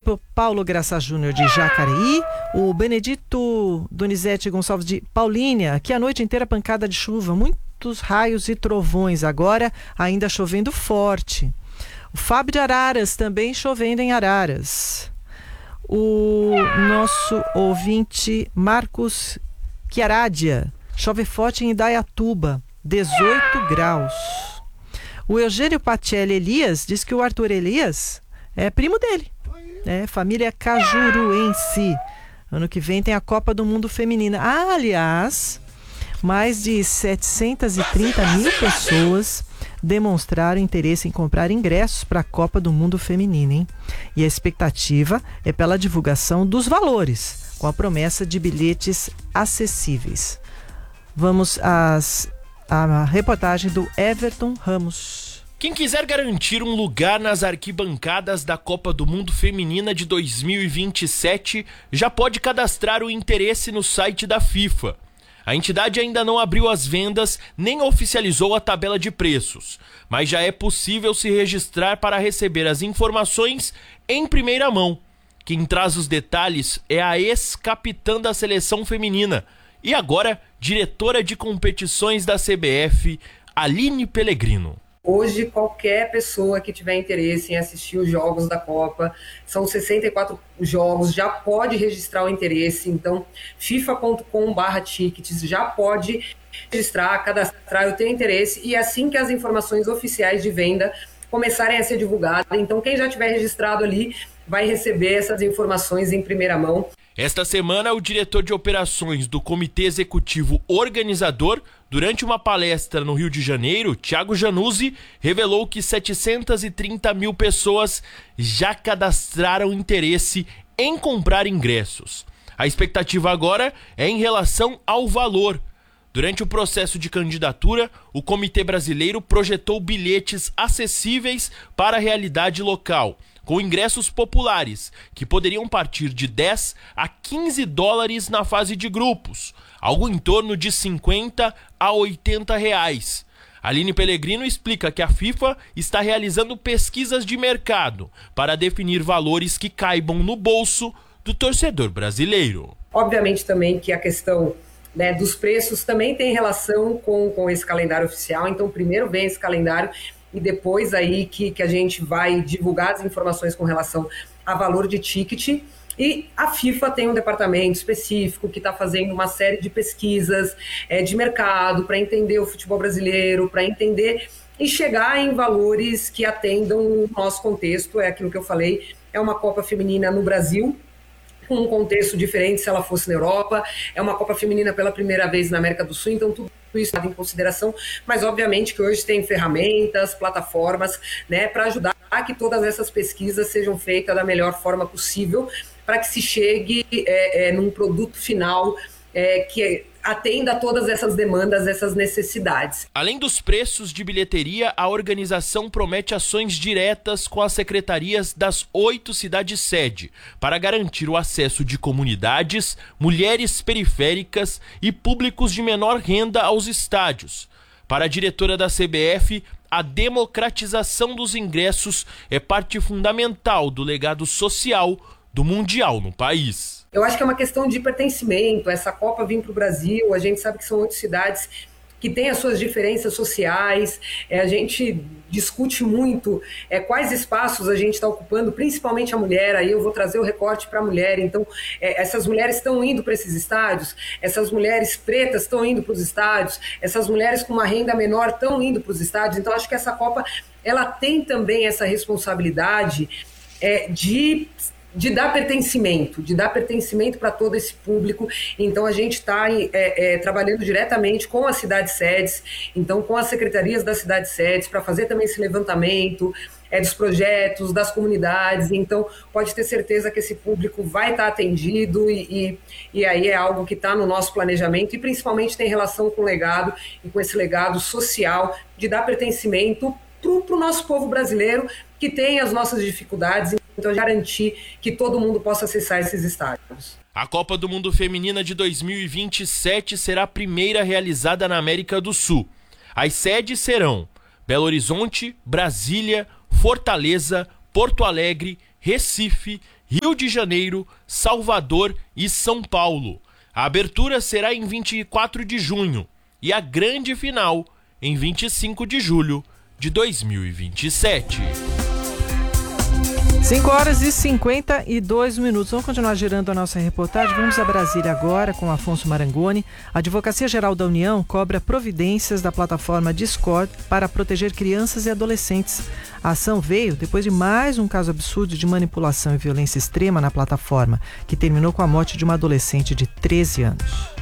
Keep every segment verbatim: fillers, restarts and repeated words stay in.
Paulo Graça Júnior de Jacareí, o Benedito Donizete Gonçalves de Paulínia, que a noite inteira pancada de chuva, muitos raios e trovões, agora ainda chovendo forte. O Fábio de Araras, também chovendo em Araras. O nosso ouvinte Marcos Chiaradia, chove forte em Indaiatuba, dezoito graus. O Eugênio Patielli Elias diz que o Arthur Elias é primo dele. É, família Cajuruense. Ano que vem tem a Copa do Mundo Feminina. Ah, aliás, mais de setecentas e trinta mil pessoas demonstraram interesse em comprar ingressos para a Copa do Mundo Feminina, hein? E a expectativa é pela divulgação dos valores, com a promessa de bilhetes acessíveis. Vamos às, à reportagem do Everton Ramos. Quem quiser garantir um lugar nas arquibancadas da Copa do Mundo Feminina de dois mil e vinte e sete já pode cadastrar o interesse no site da FIFA. A entidade ainda não abriu as vendas nem oficializou a tabela de preços, mas já é possível se registrar para receber as informações em primeira mão. Quem traz os detalhes é a ex-capitã da seleção feminina e agora diretora de competições da C B F, Aline Pellegrino. Hoje, qualquer pessoa que tiver interesse em assistir os jogos da Copa, são sessenta e quatro jogos, já pode registrar o interesse. Então, fifa ponto com barra tickets, já pode registrar, cadastrar o teu interesse. E assim que as informações oficiais de venda começarem a ser divulgadas, então quem já tiver registrado ali vai receber essas informações em primeira mão. Esta semana, o diretor de operações do Comitê Executivo Organizador, durante uma palestra no Rio de Janeiro, Thiago Januzzi, revelou que setecentas e trinta mil pessoas já cadastraram interesse em comprar ingressos. A expectativa agora é em relação ao valor. Durante o processo de candidatura, o Comitê Brasileiro projetou bilhetes acessíveis para a realidade local, com ingressos populares, que poderiam partir de dez a quinze dólares na fase de grupos, algo em torno de cinquenta a oitenta reais. Aline Pellegrino explica que a FIFA está realizando pesquisas de mercado para definir valores que caibam no bolso do torcedor brasileiro. Obviamente também que a questão, né, dos preços também tem relação com, com esse calendário oficial, então primeiro vem esse calendário e depois aí que, que a gente vai divulgar as informações com relação a valor de ticket. E a FIFA tem um departamento específico que está fazendo uma série de pesquisas é, de mercado para entender o futebol brasileiro, para entender e chegar em valores que atendam o nosso contexto. É aquilo que eu falei, é uma Copa Feminina no Brasil, com um contexto diferente se ela fosse na Europa, é uma Copa Feminina pela primeira vez na América do Sul, então tudo isso está em consideração, mas obviamente que hoje tem ferramentas, plataformas, né, para ajudar a que todas essas pesquisas sejam feitas da melhor forma possível, para que se chegue é, é, num produto final é, que atenda a todas essas demandas, essas necessidades. Além dos preços de bilheteria, a organização promete ações diretas com as secretarias das oito cidades-sede para garantir o acesso de comunidades, mulheres periféricas e públicos de menor renda aos estádios. Para a diretora da C B F, a democratização dos ingressos é parte fundamental do legado social do Mundial no país. Eu acho que é uma questão de pertencimento. Essa Copa vir para o Brasil, a gente sabe que são oito cidades que têm as suas diferenças sociais, é, a gente discute muito é, quais espaços a gente está ocupando, principalmente a mulher. Aí eu vou trazer o recorte para a mulher. Então, é, essas mulheres estão indo para esses estádios, essas mulheres pretas estão indo para os estádios, essas mulheres com uma renda menor estão indo para os estádios. Então, acho que essa Copa ela tem também essa responsabilidade é, de... de dar pertencimento, de dar pertencimento para todo esse público. Então a gente está é, é, trabalhando diretamente com as cidades-sedes, então com as secretarias das cidades-sedes, para fazer também esse levantamento é, dos projetos, das comunidades. Então pode ter certeza que esse público vai estar atendido e, e, e aí é algo que está no nosso planejamento e principalmente tem relação com o legado e com esse legado social de dar pertencimento para o nosso povo brasileiro que tem as nossas dificuldades. Então, garantir que todo mundo possa acessar esses estádios. A Copa do Mundo Feminina de dois mil e vinte e sete será a primeira realizada na América do Sul. As sedes serão Belo Horizonte, Brasília, Fortaleza, Porto Alegre, Recife Rio de Janeiro, Salvador e São Paulo. A abertura será em vinte e quatro de junho e a grande final em vinte e cinco de julho de dois mil e vinte e sete. cinco horas e cinquenta e dois minutos. Vamos continuar girando a nossa reportagem. Vamos a Brasília agora com Afonso Marangoni. A Advocacia Geral da União cobra providências da plataforma Discord para proteger crianças e adolescentes. A ação veio depois de mais um caso absurdo de manipulação e violência extrema na plataforma, que terminou com a morte de uma adolescente de treze anos.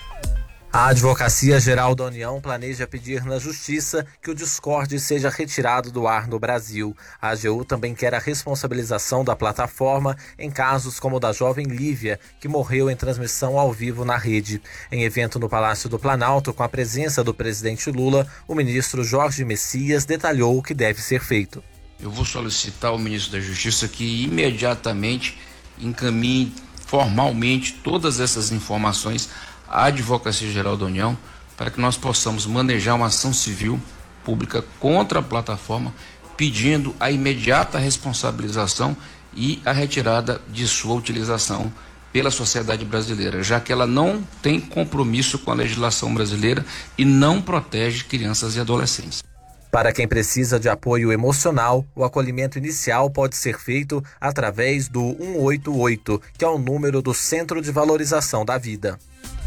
A Advocacia Geral da União planeja pedir na Justiça que o Discord seja retirado do ar no Brasil. A A G U também quer a responsabilização da plataforma em casos como o da jovem Lívia, que morreu em transmissão ao vivo na rede. Em evento no Palácio do Planalto, com a presença do presidente Lula, o ministro Jorge Messias detalhou o que deve ser feito. Eu vou solicitar ao ministro da Justiça que imediatamente encaminhe formalmente todas essas informações à Advocacia Geral da União, para que nós possamos manejar uma ação civil pública contra a plataforma, pedindo a imediata responsabilização e a retirada de sua utilização pela sociedade brasileira, já que ela não tem compromisso com a legislação brasileira e não protege crianças e adolescentes. Para quem precisa de apoio emocional, o acolhimento inicial pode ser feito através do um oito oito, que é o número do Centro de Valorização da Vida.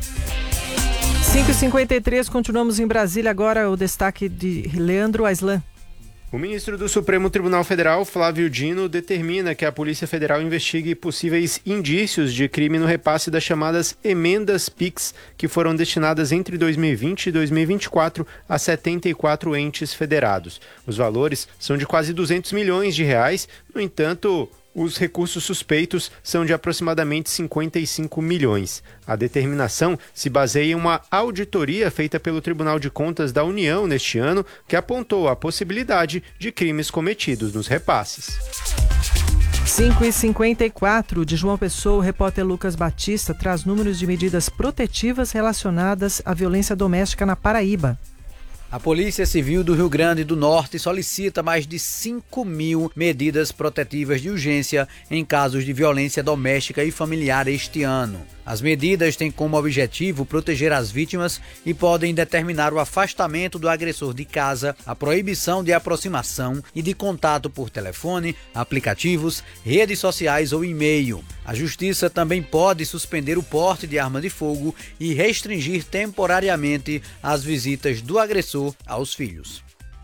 cinco e cinquenta e três, continuamos em Brasília. Agora o destaque de Leandro Aislan. O ministro do Supremo Tribunal Federal, Flávio Dino, determina que a Polícia Federal investigue possíveis indícios de crime no repasse das chamadas emendas Pix, que foram destinadas entre dois mil e vinte e dois mil e vinte e quatro a setenta e quatro entes federados. Os valores são de quase duzentos milhões de reais, no entanto, os recursos suspeitos são de aproximadamente cinquenta e cinco milhões. A determinação se baseia em uma auditoria feita pelo Tribunal de Contas da União neste ano, que apontou a possibilidade de crimes cometidos nos repasses. cinco e cinquenta e quatro, de João Pessoa, o repórter Lucas Batista traz números de medidas protetivas relacionadas à violência doméstica na Paraíba. A Polícia Civil do Rio Grande do Norte solicita mais de cinco mil medidas protetivas de urgência em casos de violência doméstica e familiar este ano. As medidas têm como objetivo proteger as vítimas e podem determinar o afastamento do agressor de casa, a proibição de aproximação e de contato por telefone, aplicativos, redes sociais ou e-mail. A Justiça também pode suspender o porte de arma de fogo e restringir temporariamente as visitas do agressor aos filhos.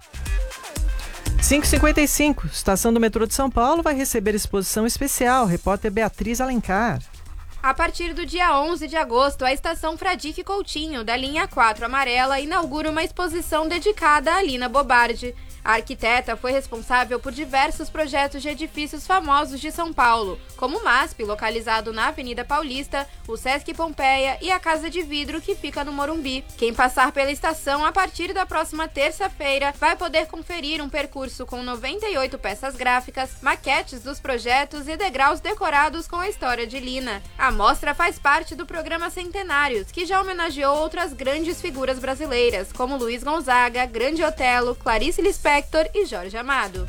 cinco e cinquenta e cinco, estação do metrô de São Paulo vai receber exposição especial. Repórter Beatriz Alencar. A partir do dia onze de agosto, a estação Fradique Coutinho, da linha quatro amarela, inaugura uma exposição dedicada a Lina Bobardi. A arquiteta foi responsável por diversos projetos de edifícios famosos de São Paulo, como o MASP, localizado na Avenida Paulista, o Sesc Pompeia e a Casa de Vidro, que fica no Morumbi. Quem passar pela estação a partir da próxima terça-feira vai poder conferir um percurso com noventa e oito peças gráficas, maquetes dos projetos e degraus decorados com a história de Lina. A mostra faz parte do programa Centenários, que já homenageou outras grandes figuras brasileiras, como Luiz Gonzaga, Grande Otelo, Clarice Lispector e Jorge Amado.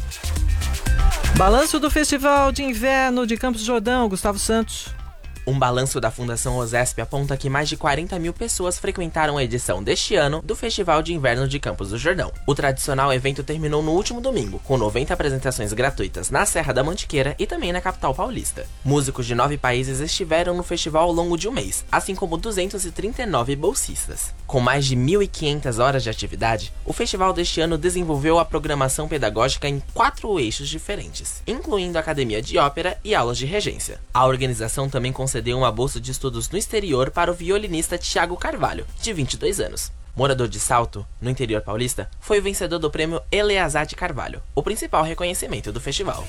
Balanço do Festival de Inverno de Campos do Jordão, Gustavo Santos. Um balanço da Fundação OSESP aponta que mais de quarenta mil pessoas frequentaram a edição deste ano do Festival de Inverno de Campos do Jordão. O tradicional evento terminou no último domingo, com noventa apresentações gratuitas na Serra da Mantiqueira e também na capital paulista. Músicos de nove países estiveram no festival ao longo de um mês, assim como duzentos e trinta e nove bolsistas. Com mais de mil e quinhentas horas de atividade, o festival deste ano desenvolveu a programação pedagógica em quatro eixos diferentes, incluindo academia de ópera e aulas de regência. A organização também concedeu uma bolsa de estudos no exterior para o violinista Thiago Carvalho, de vinte e dois anos. Morador de Salto, no interior paulista, foi o vencedor do prêmio Eleazar de Carvalho, o principal reconhecimento do festival.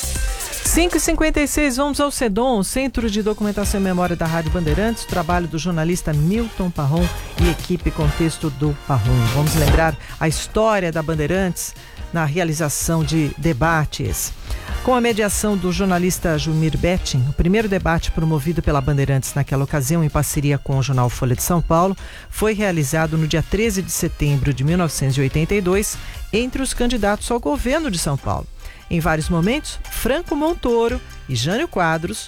cinco e cinquenta e seis, vamos ao CEDOM, Centro de Documentação e Memória da Rádio Bandeirantes, trabalho do jornalista Milton Parron e equipe Contexto do Parron. Vamos lembrar a história da Bandeirantes na realização de debates. Com a mediação do jornalista Jumir Betting, o primeiro debate promovido pela Bandeirantes naquela ocasião, em parceria com o jornal Folha de São Paulo, foi realizado no dia treze de setembro de mil novecentos e oitenta e dois, entre os candidatos ao governo de São Paulo. Em vários momentos, Franco Montoro E Jânio Quadros,